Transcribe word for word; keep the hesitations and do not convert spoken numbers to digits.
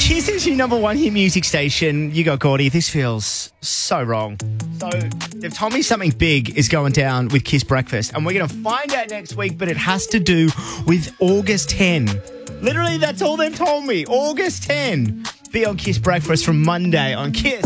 Kiss is your number one hit music station. You got Gordy. This feels so wrong. So they've told me something big is going down with Kiss Breakfast, and we're going to find out next week, but it has to do with August tenth. Literally, that's all they've told me. August tenth. Be on Kiss Breakfast from Monday on Kiss.